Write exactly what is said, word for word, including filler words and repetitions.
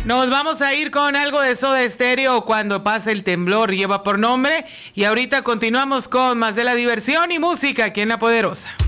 Nos vamos a ir con algo de Soda Stereo, Cuando pasa el temblor, lleva por nombre. Y ahorita continuamos con más de la diversión y música aquí en La Poderosa.